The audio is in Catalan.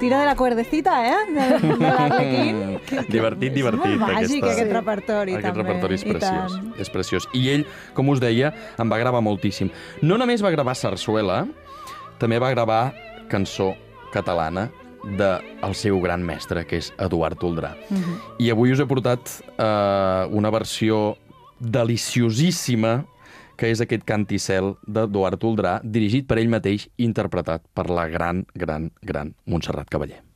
tira de la cuerdecita, de l'Arlequín. Divertit. És molt màgic, aquest repertori, també. Aquest repertori és I preciós. tant. És preciós. I ell, com us deia, en va gravar moltíssim. No només va gravar sarsuela, també va gravar cançó catalana del seu gran mestre, que és Eduard Toldrà. I avui us he portat una versió deliciosíssima, que és aquest Canticel d'Eduard Toldrà, dirigit per ell mateix i interpretat per la gran Montserrat Cavaller.